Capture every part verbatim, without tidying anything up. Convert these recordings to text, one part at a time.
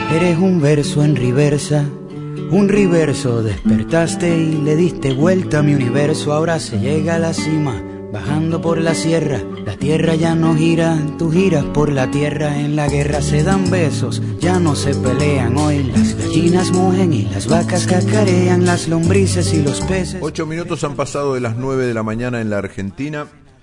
Eres un verso en reversa, un reverso. Despertaste y le diste vuelta a mi universo. Ahora se llega a la cima, bajando por la sierra. La tierra ya no gira, tú giras por la tierra. En la guerra se dan besos, ya no se pelean. Hoy las gallinas mugen y las vacas cacarean, las lombrices y los peces. Ocho minutos han pasado de las nueve de la mañana en la Argentina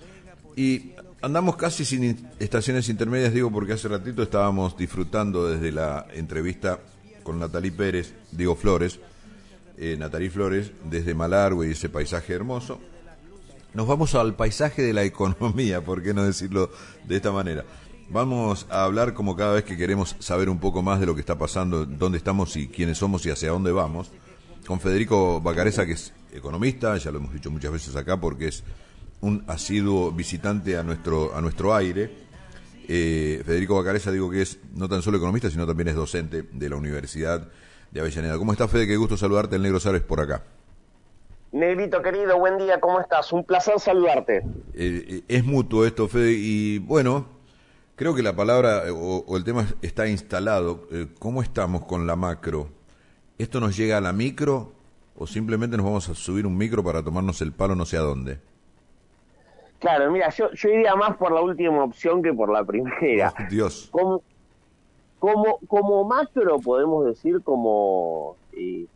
y andamos casi sin estaciones intermedias, digo, porque hace ratito estábamos disfrutando desde la entrevista con Natalí Pérez, digo Flores, eh, Natalí Flores, desde Malargüe y ese paisaje hermoso. Nos vamos al paisaje de la economía, ¿por qué no decirlo de esta manera? Vamos a hablar como cada vez que queremos saber un poco más de lo que está pasando, dónde estamos y quiénes somos y hacia dónde vamos, con Federico Vacarezza, que es economista, ya lo hemos dicho muchas veces acá porque es un asiduo visitante a nuestro a nuestro aire. Eh, Federico Vacarezza, digo que es no tan solo economista, sino también es docente de la Universidad de Avellaneda. ¿Cómo estás, Fede? Qué gusto saludarte, el Negro Sárez por acá. Negrito querido, buen día, ¿cómo estás? Un placer saludarte. Eh, es mutuo esto, Fede, y bueno, creo que la palabra o, o el tema está instalado. Eh, ¿Cómo estamos con la macro? ¿Esto nos llega a la micro o simplemente nos vamos a subir un micro para tomarnos el palo no sé a dónde? Claro, mira, yo, yo iría más por la última opción que por la primera. Oh, Dios. Como, como, como macro podemos decir como eh,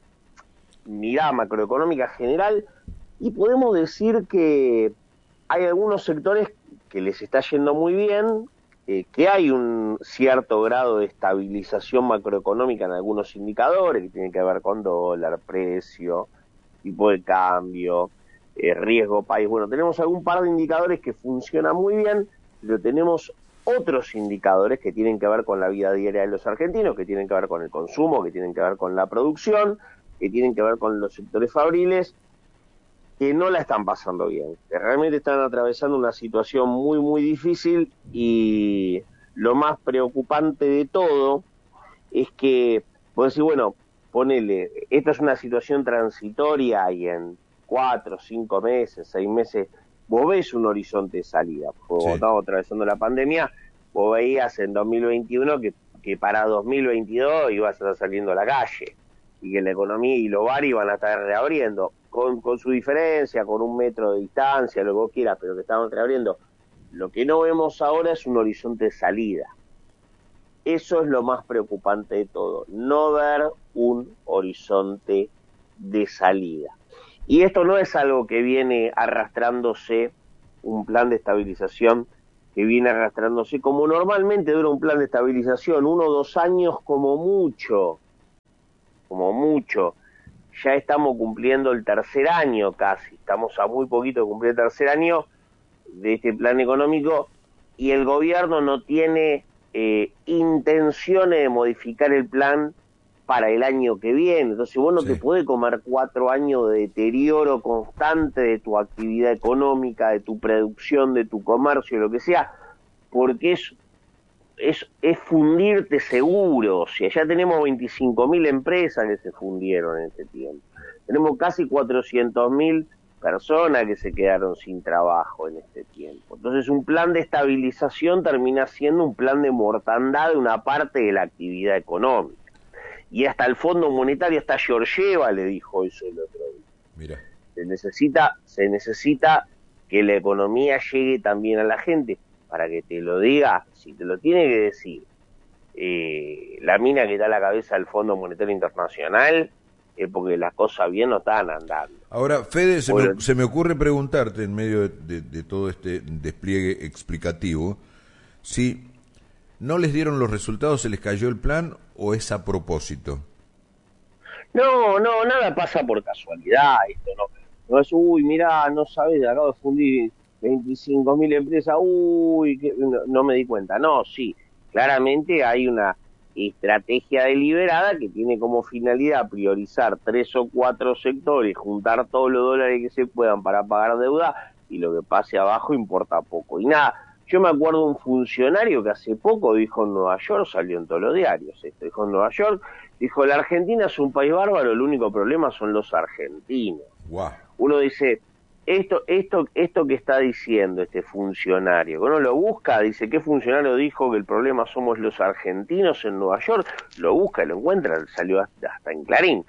mirada macroeconómica general, y podemos decir que hay algunos sectores que les está yendo muy bien, eh, que hay un cierto grado de estabilización macroeconómica en algunos indicadores que tienen que ver con dólar, precio, tipo de cambio, eh, riesgo país. Bueno, tenemos algún par de indicadores que funcionan muy bien, pero tenemos otros indicadores que tienen que ver con la vida diaria de los argentinos, que tienen que ver con el consumo, que tienen que ver con la producción, que tienen que ver con los sectores fabriles, que no la están pasando bien, que realmente están atravesando una situación muy, muy difícil, y lo más preocupante de todo es que, puedo decir, bueno, ponele, esta es una situación transitoria y en cuatro, cinco meses, seis meses, vos ves un horizonte de salida. Porque sí. Estamos atravesando la pandemia, vos veías en dos mil veintiuno que, que para dos mil veintidós ibas a estar saliendo a la calle y que la economía y los bares iban a estar reabriendo, con, con su diferencia, con un metro de distancia, lo que vos quieras, pero que estaban reabriendo. Lo que no vemos ahora es un horizonte de salida. Eso es lo más preocupante de todo, no ver un horizonte de salida. Y esto no es algo que viene arrastrándose, un plan de estabilización que viene arrastrándose como normalmente dura un plan de estabilización, uno o dos años como mucho, como mucho. Ya estamos cumpliendo el tercer año casi, estamos a muy poquito de cumplir el tercer año de este plan económico, y el gobierno no tiene eh, intenciones de modificar el plan para el año que viene. Entonces vos no sí. te podés comer cuatro años de deterioro constante de tu actividad económica, de tu producción, de tu comercio, lo que sea, porque es, es, es fundirte seguro. O sea, ya tenemos veinticinco mil empresas que se fundieron en este tiempo. Tenemos casi cuatrocientas mil personas que se quedaron sin trabajo en este tiempo. Entonces un plan de estabilización termina siendo un plan de mortandad de una parte de la actividad económica. Y hasta el Fondo Monetario, hasta Georgieva le dijo eso el otro día. Mira. Se necesita, se necesita que la economía llegue también a la gente. Para que te lo diga, si te lo tiene que decir eh, la mina que está a la cabeza del Fondo Monetario Internacional, es porque las cosas bien no están andando. Ahora, Fede, se, bueno, me, se me ocurre preguntarte, en medio de, de, de todo este despliegue explicativo, si no les dieron los resultados, ¿se les cayó el plan o es a propósito? No, no, nada pasa por casualidad. Esto no, no es, uy, mirá, no sabes, acabo de fundir veinticinco mil empresas, uy, que, no, no me di cuenta. No, sí, claramente hay una estrategia deliberada que tiene como finalidad priorizar tres o cuatro sectores, juntar todos los dólares que se puedan para pagar deuda, y lo que pase abajo importa poco. Y nada, yo me acuerdo de un funcionario que hace poco dijo en Nueva York, salió en todos los diarios esto, dijo en Nueva York, dijo, la Argentina es un país bárbaro, el único problema son los argentinos. Wow. Uno dice, esto, esto, esto que está diciendo este funcionario, que uno lo busca, dice, ¿qué funcionario dijo que el problema somos los argentinos en Nueva York? Lo busca y lo encuentra, salió hasta, hasta en Clarín.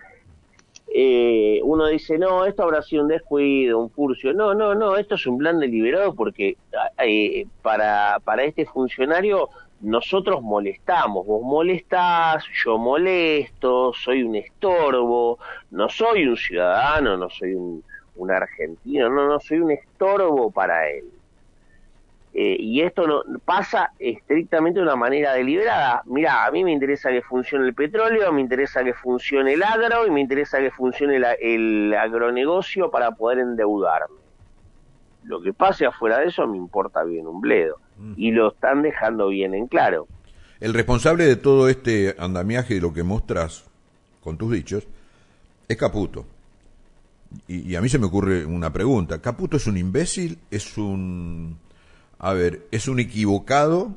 Eh, uno dice, no, esto habrá sido un descuido, un furcio. No, no, no, esto es un plan deliberado porque eh, para, para este funcionario nosotros molestamos, vos molestás, yo molesto, soy un estorbo, no soy un ciudadano, no soy un, un argentino, no, no, soy un estorbo para él. Eh, y esto no pasa estrictamente de una manera deliberada. Mirá, a mí me interesa que funcione el petróleo, me interesa que funcione el agro y me interesa que funcione la, el agronegocio para poder endeudarme. Lo que pase afuera de eso me importa bien un bledo. Mm. Y lo están dejando bien en claro. El responsable de todo este andamiaje y lo que mostras con tus dichos es Caputo. Y, y a mí se me ocurre una pregunta. ¿Caputo es un imbécil? ¿Es un... A ver, ¿es un equivocado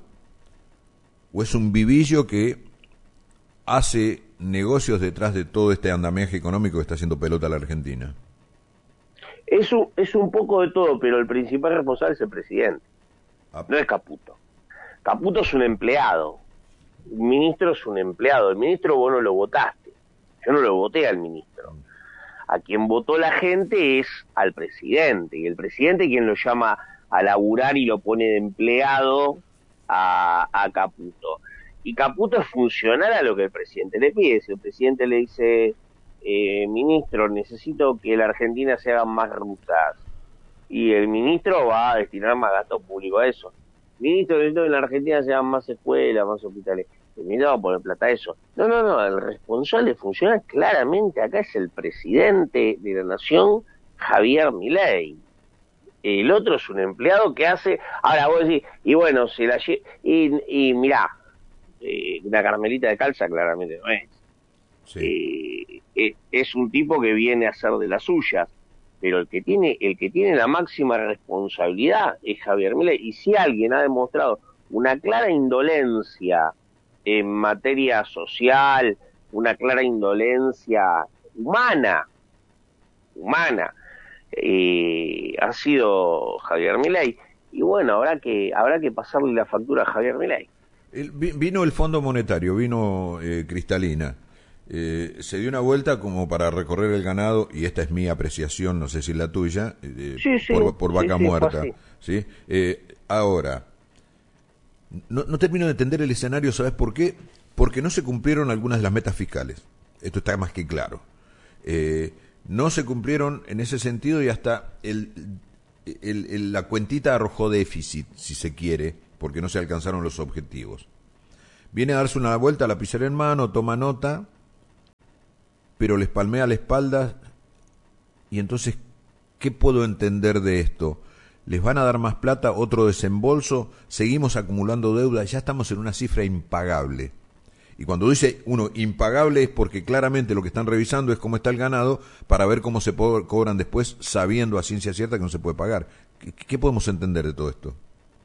o es un vivillo que hace negocios detrás de todo este andamiaje económico que está haciendo pelota a la Argentina? Es un, es un poco de todo, pero el principal responsable es el presidente, ah. no es Caputo. Caputo es un empleado, el ministro es un empleado, el ministro vos no lo votaste, yo no lo voté al ministro. A quien votó la gente es al presidente, y el presidente quien lo llama a laburar y lo pone de empleado a, a Caputo. Y Caputo es funcional a lo que el presidente le pide. Si el presidente le dice, eh, ministro, necesito que la Argentina se hagan más rutas, y el ministro va a destinar más gasto público a eso. Ministro, necesito que en la Argentina se hagan más escuelas, más hospitales. El ministro va a poner plata a eso. No, no, no, el responsable funcional claramente acá es el presidente de la nación, Javier Milei. El otro es un empleado que hace... Ahora vos decís, y bueno, se la lle... y, y mirá, eh, una Carmelita de calza claramente no es. Sí. Eh, es un tipo que viene a hacer de las suyas, pero el que tiene el que tiene la máxima responsabilidad es Javier Milei. Y si alguien ha demostrado una clara indolencia en materia social, una clara indolencia humana, humana, Eh, ha sido Javier Milei, y bueno, habrá que habrá que pasarle la factura a Javier Milei. El, vino el Fondo Monetario, vino eh, Cristalina, eh, se dio una vuelta como para recorrer el ganado, y esta es mi apreciación, no sé si la tuya, eh, sí, sí, por, por vaca sí, sí, muerta, ¿sí? Eh, ahora, no, no termino de entender el escenario, ¿sabes por qué? Porque no se cumplieron algunas de las metas fiscales, esto está más que claro. Eh, No se cumplieron en ese sentido y hasta el, el, el, la cuentita arrojó déficit, si se quiere, porque no se alcanzaron los objetivos. Viene a darse una vuelta, lapicera en mano, toma nota, pero les palmea la espalda. Y entonces, ¿qué puedo entender de esto? ¿Les van a dar más plata, otro desembolso? ¿Seguimos acumulando deuda? Ya estamos en una cifra impagable. Y cuando dice uno impagable es porque claramente lo que están revisando es cómo está el ganado para ver cómo se po- cobran después, sabiendo a ciencia cierta que no se puede pagar. ¿Qué, qué podemos entender de todo esto?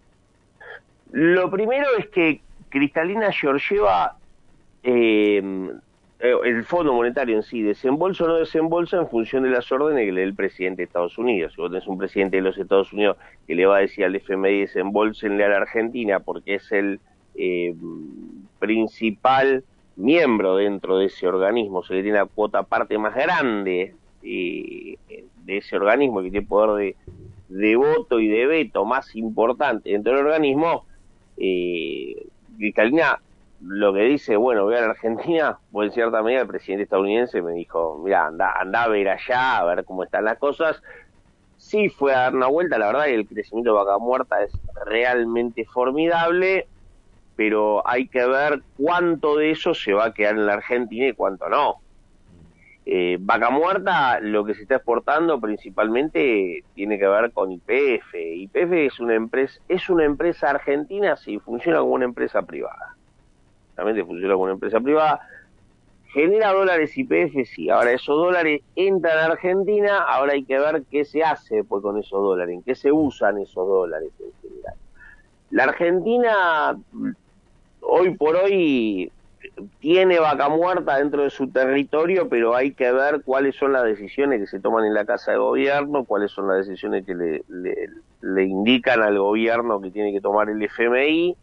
Lo primero es que Cristalina Georgieva, eh, el Fondo Monetario en sí, desembolsa o no desembolsa en función de las órdenes que le dé el presidente de Estados Unidos. Si vos tenés un presidente de los Estados Unidos que le va a decir al F M I desembolsenle a la Argentina porque es el Eh, principal miembro dentro de ese organismo, se le tiene la cuota parte más grande eh, de ese organismo, que tiene poder de, de voto y de veto más importante dentro del organismo, eh, Cristalina lo que dice, bueno, voy a la Argentina, pues en cierta medida el presidente estadounidense me dijo, mira, anda, anda a ver allá, a ver cómo están las cosas. Sí fue a dar una vuelta, la verdad que el crecimiento de vaca muerta es realmente formidable, pero hay que ver cuánto de eso se va a quedar en la Argentina y cuánto no. Eh, vaca muerta, lo que se está exportando principalmente tiene que ver con Y P F. Y P F es una empresa, es una empresa argentina, sí, funciona como una empresa privada. Realmente funciona como una empresa privada. Genera dólares Y P F, sí. Ahora esos dólares entran a Argentina, ahora hay que ver qué se hace después con esos dólares, en qué se usan esos dólares en general. La Argentina hoy por hoy tiene vaca muerta dentro de su territorio, pero hay que ver cuáles son las decisiones que se toman en la Casa de Gobierno, cuáles son las decisiones que le, le, le indican al gobierno que tiene que tomar el F M I.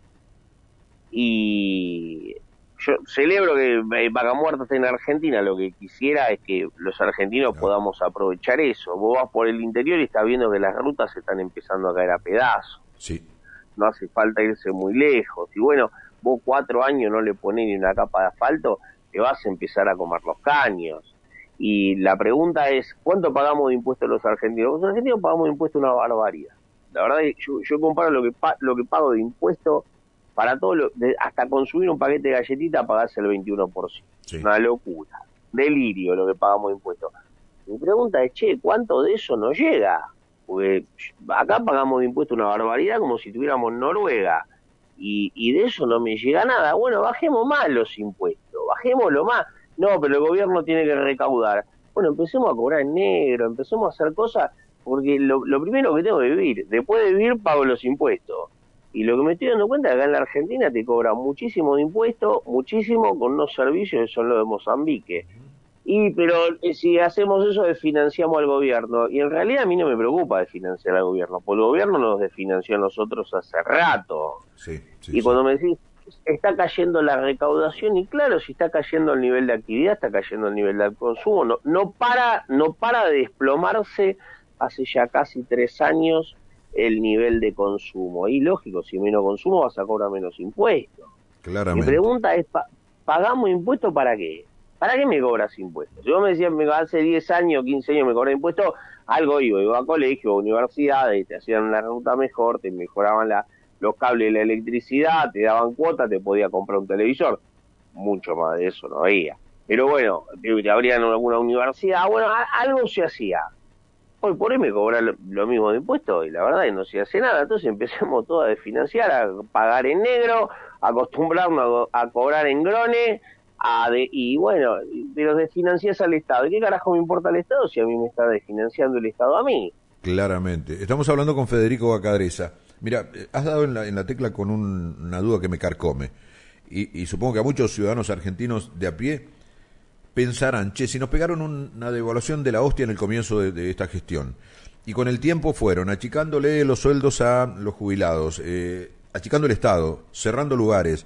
Y yo celebro que vaca muerta esté en Argentina. Lo que quisiera es que los argentinos podamos aprovechar eso. Vos vas por el interior y estás viendo que las rutas se están empezando a caer a pedazos. Sí. No hace falta irse muy lejos. Y bueno, vos cuatro años no le ponés ni una capa de asfalto, te vas a empezar a comer los caños. Y la pregunta es, ¿cuánto pagamos de impuestos los argentinos? Los argentinos pagamos de impuestos una barbaridad. La verdad es que yo, yo comparo lo que pa, lo que pago de impuestos para todo, lo, de, hasta consumir un paquete de galletitas pagás el veintiuno por ciento. Sí. Una locura. Delirio lo que pagamos de impuestos. Mi pregunta es, che, ¿cuánto de eso nos llega? Porque acá pagamos de impuestos una barbaridad como si tuviéramos Noruega. Y, y de eso no me llega nada. Bueno, bajemos más los impuestos, bajémoslo más. No, pero el gobierno tiene que recaudar. Bueno, empecemos a cobrar en negro, empecemos a hacer cosas, porque lo, lo primero que tengo que vivir, después de vivir pago los impuestos. Y lo que me estoy dando cuenta es que acá en la Argentina te cobran muchísimo de impuestos, muchísimo con unos servicios que son los de Mozambique. Y pero eh, si hacemos eso, desfinanciamos al gobierno. Y en realidad a mí no me preocupa desfinanciar al gobierno, porque el gobierno nos desfinanció a nosotros hace rato. Sí, sí, y cuando sí. me decís, está cayendo la recaudación, y claro, si está cayendo el nivel de actividad, está cayendo el nivel de consumo. No, no para, no para de desplomarse hace ya casi tres años el nivel de consumo. Y lógico, si menos consumo vas a cobrar menos impuestos. Claramente. Mi pregunta es, ¿pagamos impuestos para qué? ¿Para qué me cobras impuestos? Si vos me decías, hace diez años, quince años me cobras impuestos, algo iba, iba a colegio, a universidades, te hacían una ruta mejor, te mejoraban la, los cables de la electricidad, te daban cuotas, te podía comprar un televisor. Mucho más de eso no había. Pero bueno, te, te abrían alguna universidad, bueno, a, algo se hacía. Hoy por hoy me cobran lo, lo mismo de impuestos y la verdad es que no se hace nada. Entonces empecemos todos a desfinanciar, a pagar en negro, a acostumbrarnos a, a cobrar en grone, a de, y bueno, pero desfinancias al Estado. ¿Y qué carajo me importa el Estado si a mí me está desfinanciando el Estado a mí? Claramente. Estamos hablando con Federico Bacadresa. Mira, has dado en la, en la tecla con un, una duda que me carcome. Y, y supongo que a muchos ciudadanos argentinos de a pie pensarán, che, si nos pegaron un, una devaluación de la hostia en el comienzo de, de esta gestión, y con el tiempo fueron achicándole los sueldos a los jubilados, eh, achicando el Estado, cerrando lugares,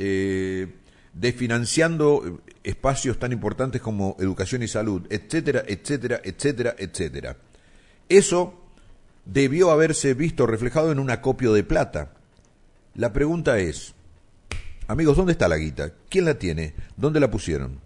eh, desfinanciando espacios tan importantes como educación y salud, etcétera, etcétera, etcétera, etcétera. Eso debió haberse visto reflejado en un acopio de plata. La pregunta es, amigos, ¿dónde está la guita? ¿Quién la tiene? ¿Dónde la pusieron?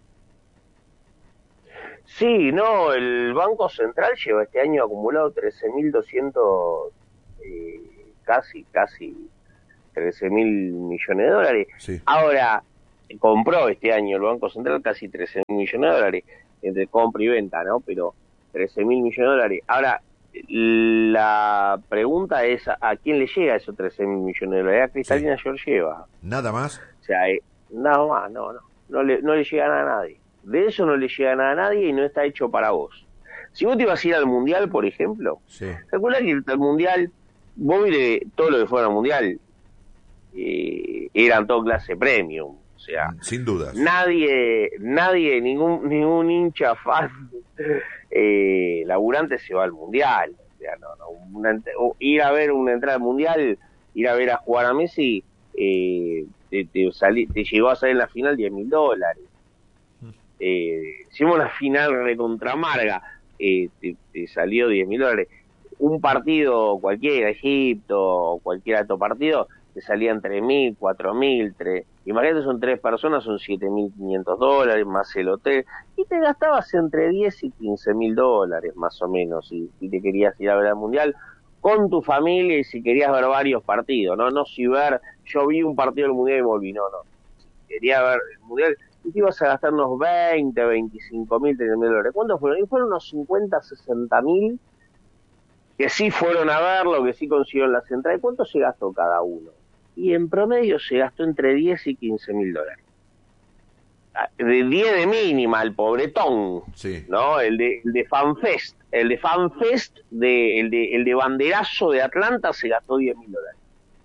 Sí, no, el Banco Central lleva este año acumulado trece mil doscientos, eh, casi, casi trece mil millones de dólares. Sí. Ahora, compró este año el Banco Central casi trece mil millones de dólares, entre compra y venta, ¿no? Pero trece mil millones de dólares. Ahora, la pregunta es, ¿a quién le llega esos trece mil millones de dólares? A Cristalina sí. Georgieva. ¿Nada más? O sea, eh, nada más, no, no, no le, no le llega nada a nadie. De eso no le llega nada a nadie y no está hecho para vos. Si vos te ibas a ir al Mundial, por ejemplo, sí. Recuerda que el Mundial, vos mire, todo lo que fuera al Mundial, eh, eran todo clase premium. O sea, sin dudas. Nadie, nadie, ningún, ningún hincha fan, eh, laburante se va al Mundial. O sea, no, no, una, ir a ver una entrada al Mundial, ir a ver a jugar a Messi, eh, te, te, salí, te llegó a salir en la final diez mil dólares. Eh, hicimos una final recontra amarga, eh, te, te salió diez mil dólares. Un partido cualquiera, Egipto, cualquier otro partido, te salían tres mil, cuatro mil, tres. Imagínate, son tres personas, son siete mil quinientos dólares, más el hotel, y te gastabas entre diez y quince mil dólares, más o menos, si, si te querías ir a ver al Mundial con tu familia y si querías ver varios partidos, no, no si ver, yo vi un partido del Mundial y me volví, no, no. Si quería ver el Mundial, y te ibas a gastar unos veinte, veinticinco mil, treinta mil dólares. ¿Cuántos fueron? Y fueron unos cincuenta, sesenta mil que sí fueron a verlo, que sí consiguieron la entradas. ¿Cuánto se gastó cada uno? Y en promedio se gastó entre diez y quince mil dólares. De diez de mínima, el pobretón, sí. ¿No? El de, el de FanFest, el de FanFest, de, el, de, el de banderazo de Atlanta se gastó diez mil dólares.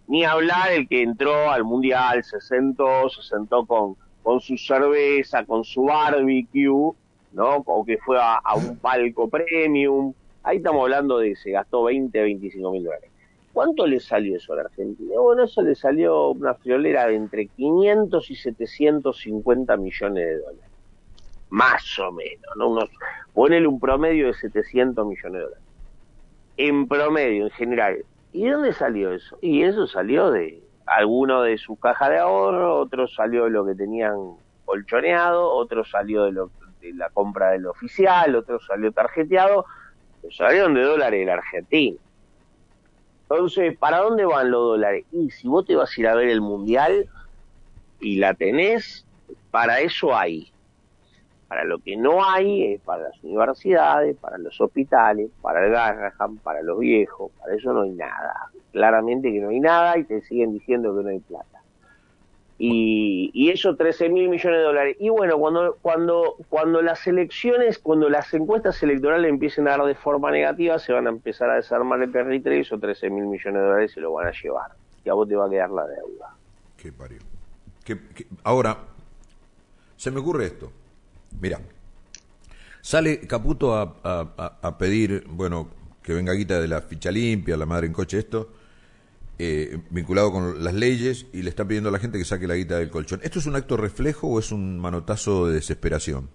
Ni hablar el que entró al Mundial, se sentó, se sentó con, con su cerveza, con su barbecue, ¿no? O que fue a, a un palco premium. Ahí estamos hablando de, se gastó veinte, veinticinco mil dólares. ¿Cuánto le salió eso a la Argentina? Bueno, eso le salió una friolera de entre quinientos y setecientos cincuenta millones de dólares. Más o menos, ¿no? Unos, ponele un promedio de setecientos millones de dólares. En promedio, en general. ¿Y de dónde salió eso? Y eso salió de alguno de sus cajas de ahorro, otro salió de lo que tenían colchoneado, otro salió de, lo, de la compra del oficial, otro salió tarjeteado, pero salieron de dólares de la Argentina. Entonces, ¿para dónde van los dólares? Y si vos te vas a ir a ver el Mundial y la tenés, para eso hay. Para lo que no hay es para las universidades, para los hospitales, para el Garrahan, para los viejos, para eso no hay nada. Claramente que no hay nada y te siguen diciendo que no hay plata. Y, y eso trece mil millones de dólares. Y bueno, cuando cuando cuando las elecciones, cuando las encuestas electorales empiecen a dar de forma negativa, se van a empezar a desarmar el territorio y esos trece mil millones de dólares se lo van a llevar. Y a vos te va a quedar la deuda. Qué parió. ¿Qué, qué? Ahora, se me ocurre esto. Mira, sale Caputo a, a, a pedir, bueno, que venga guita de la ficha limpia, la madre en coche, esto, eh, vinculado con las leyes, y le está pidiendo a la gente que saque la guita del colchón. ¿Esto es un acto reflejo o es un manotazo de desesperación?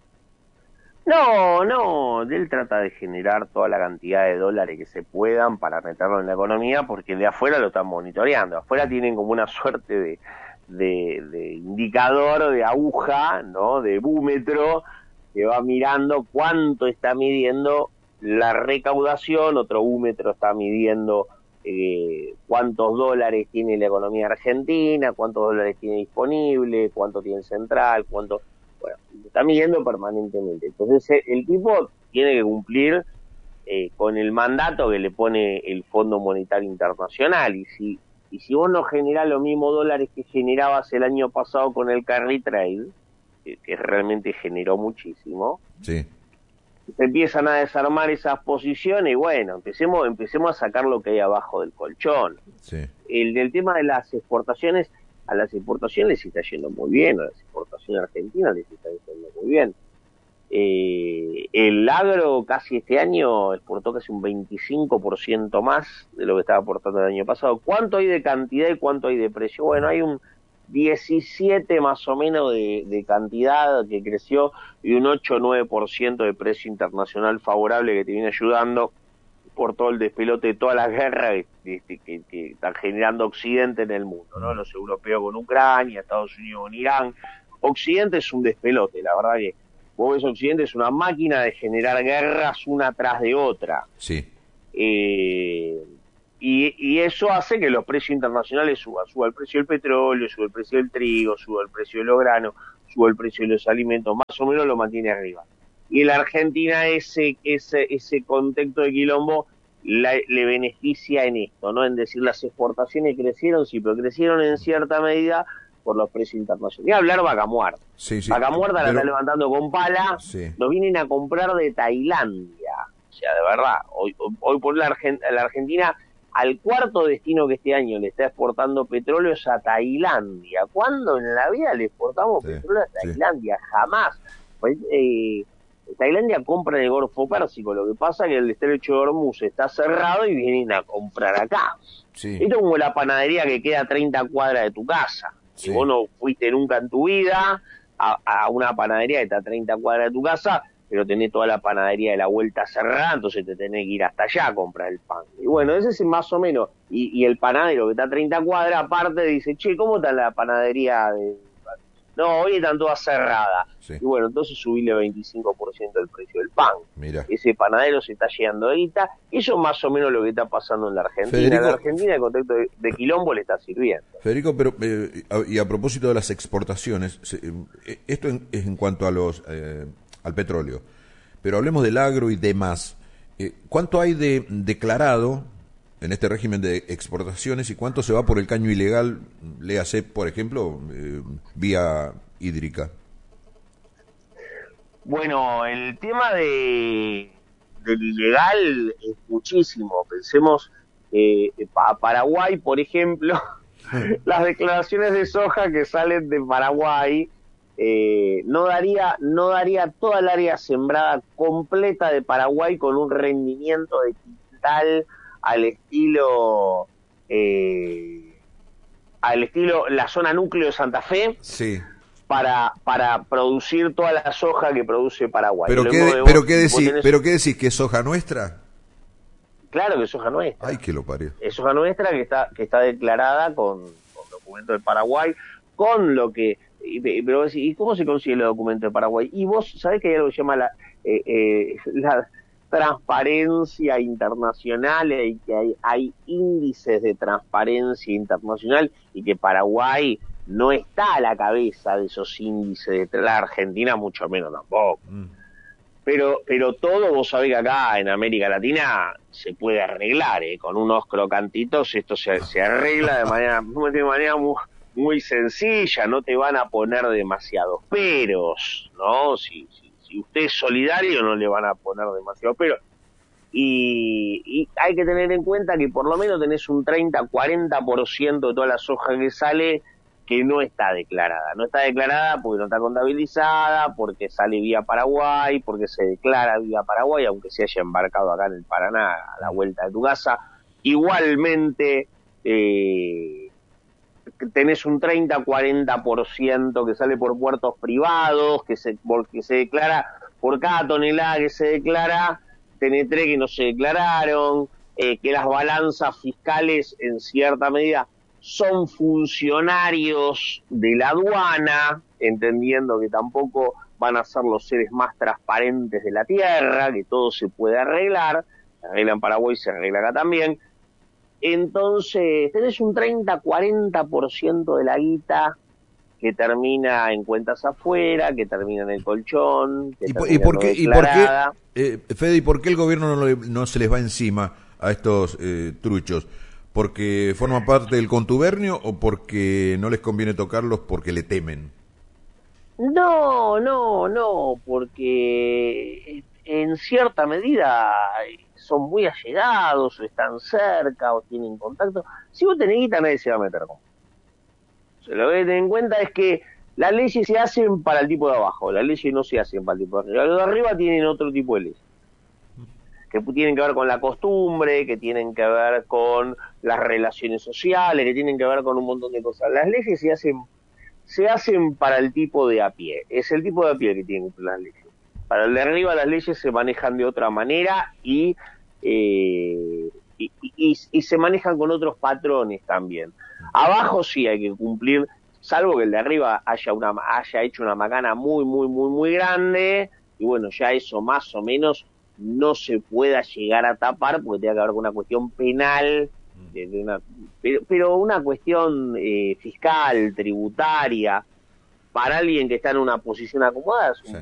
No, no, él trata de generar toda la cantidad de dólares que se puedan para meterlo en la economía, porque de afuera lo están monitoreando. Afuera tienen como una suerte de... De, de indicador, de aguja, ¿no? De búmetro, que va mirando cuánto está midiendo la recaudación, otro búmetro está midiendo eh, cuántos dólares tiene la economía argentina, cuántos dólares tiene disponible, cuánto tiene central, cuánto... Bueno, está midiendo permanentemente. Entonces el tipo tiene que cumplir eh, con el mandato que le pone el Fondo Monetario Internacional, y si Y si vos no generás los mismos dólares que generabas el año pasado con el carry trade, que, que realmente generó muchísimo, sí, se empiezan a desarmar esas posiciones y bueno, empecemos empecemos a sacar lo que hay abajo del colchón. Sí. El del tema de las exportaciones, a las exportaciones les está yendo muy bien, a las exportaciones argentinas les está yendo muy bien. Eh, el agro casi este año exportó casi un veinticinco por ciento más de lo que estaba aportando el año pasado. ¿Cuánto hay de cantidad y cuánto hay de precio? Bueno, hay un diecisiete más o menos de, de cantidad que creció y un ocho o nueve por ciento de precio internacional favorable que te viene ayudando por todo el despelote de todas las guerras que, que, que, que están generando Occidente en el mundo, ¿no? Los europeos con Ucrania, Estados Unidos con Irán. Occidente es un despelote, la verdad que vos ves, Occidente es una máquina de generar guerras una tras de otra. Sí. Eh, y, y eso hace que los precios internacionales suban. Suba el precio del petróleo, sube el precio del trigo, sube el precio de los granos, sube el precio de los alimentos, más o menos lo mantiene arriba. Y en la Argentina ese ese ese contexto de quilombo la, le beneficia en esto, ¿no? En decir, las exportaciones crecieron, sí, pero crecieron en cierta medida por los precios internacionales. Y hablar vaca muerta. Sí, sí. Vaca muerta, pero la está levantando con pala, sí. Nos vienen a comprar de Tailandia. O sea, de verdad, hoy, hoy por la, Argent la Argentina, al cuarto destino que este año le está exportando petróleo es a Tailandia. ¿Cuándo en la vida le exportamos sí, petróleo a Tailandia? Sí. Jamás. Pues, eh, Tailandia compra en el Golfo Pérsico, lo que pasa es que el estrecho de Hormuz está cerrado y vienen a comprar acá. Sí. Esto es como la panadería que queda a treinta cuadras de tu casa. Si sí. Vos no fuiste nunca en tu vida a, a una panadería que está a treinta cuadras de tu casa, pero tenés toda la panadería de la vuelta cerrada, entonces te tenés que ir hasta allá a comprar el pan. Y bueno, ese es más o menos. Y, y el panadero que está a treinta cuadras, aparte, dice, che, ¿cómo está la panadería de...? No, hoy están todas cerradas. Sí. Y bueno, entonces subirle veinticinco por ciento el precio del pan. Mira. Ese panadero se está llegando de guita. Eso es más o menos lo que está pasando en la Argentina. Federico, en la Argentina el contexto de, de quilombo le está sirviendo. Federico, pero eh, y a propósito de las exportaciones, eh, esto en, es en cuanto a los eh, al petróleo, pero hablemos del agro y demás. Eh, ¿Cuánto hay de declarado en este régimen de exportaciones y cuánto se va por el caño ilegal, léase, por ejemplo, eh, vía hídrica? Bueno, el tema de del ilegal es muchísimo. Pensemos eh, pa Paraguay, por ejemplo, las declaraciones de soja que salen de Paraguay, eh, no daría no daría toda el área sembrada completa de Paraguay con un rendimiento de quintal al estilo eh, al estilo la zona núcleo de Santa Fe. Sí. para para producir toda la soja que produce Paraguay. Pero Lo qué, mismo de pero vos- qué vos decís, tenés- pero qué decís, que es soja nuestra. Claro que es soja nuestra. Ay, que lo parió. Es soja nuestra que está que está declarada con, con documento de Paraguay, con lo que... y- Pero vos decís, ¿y cómo se consigue el documento de Paraguay? Y vos sabés que hay algo que se llama la, eh, eh, la transparencia internacional, y que hay, hay índices de transparencia internacional, y que Paraguay no está a la cabeza de esos índices, de la Argentina mucho menos tampoco. Mm. Pero, pero todo, vos sabés que acá en América Latina se puede arreglar, ¿eh? Con unos crocantitos esto se, se arregla de manera, de manera muy, muy sencilla, no te van a poner demasiados peros, ¿no? Si, si, si usted es solidario no le van a poner demasiados peros. Y, y hay que tener en cuenta que por lo menos tenés un treinta, cuarenta por ciento de toda la soja que sale que no está declarada. No está declarada porque no está contabilizada, porque sale vía Paraguay, porque se declara vía Paraguay, aunque se haya embarcado acá en el Paraná a la vuelta de tu casa. Igualmente, eh, tenés un treinta, cuarenta por ciento que sale por puertos privados, que se, porque se declara, por cada tonelada que se declara, tenés tres que no se declararon, eh, que las balanzas fiscales en cierta medida son funcionarios de la aduana, entendiendo que tampoco van a ser los seres más transparentes de la tierra, que todo se puede arreglar, se arregla en Paraguay, se arregla acá también. Entonces tenés un treinta, cuarenta por ciento de la guita que termina en cuentas afuera, que termina en el colchón, que ¿Y por, termina y por no qué, y por declarada. qué eh, Fede, ¿y por qué el gobierno no, le- no se les va encima a estos eh, truchos? ¿Porque forma parte del contubernio o porque no les conviene tocarlos porque le temen? No, no, no, porque en cierta medida son muy allegados, o están cerca, o tienen contacto. Si vos tenés guita, nadie se va a meter con vos. Se lo que hay que tener en cuenta es que las leyes se hacen para el tipo de abajo, las leyes no se hacen para el tipo de arriba. Los de arriba tienen otro tipo de leyes, que tienen que ver con la costumbre, que tienen que ver con las relaciones sociales, que tienen que ver con un montón de cosas. Las leyes se hacen se hacen para el tipo de a pie, es el tipo de a pie que tienen las leyes. Para el de arriba las leyes se manejan de otra manera y, eh, y, y, y se manejan con otros patrones también. Abajo sí hay que cumplir, salvo que el de arriba haya, una, haya hecho una macana muy, muy, muy, muy grande, y bueno, ya eso más o menos no se pueda llegar a tapar porque tiene que haber una cuestión penal, de, de una, pero, pero una cuestión eh, fiscal, tributaria, para alguien que está en una posición acomodada es un Sí.